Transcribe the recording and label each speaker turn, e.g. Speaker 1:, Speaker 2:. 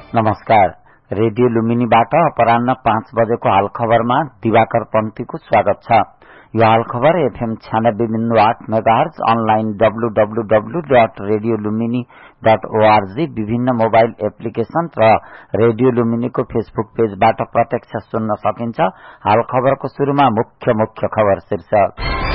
Speaker 1: नमस्कार। रेडियो लुम्बिनीबाट अपराह्न 5 बजेको हाल खबरमा दिवाकर पन्थीको स्वागत छ। यो हाल खबर एफएम 96.8 मेगाहर्ज, अनलाइन www.radiolumini.org, विभिन्न मोबाइल एप्लिकेशन र रेडियो लुम्बिनीको फेसबुक पेजबाट प्रत्यक्ष सुन्न सकिन्छ। हाल खबरको शुरूमा मुख्य खबर शीर्षक।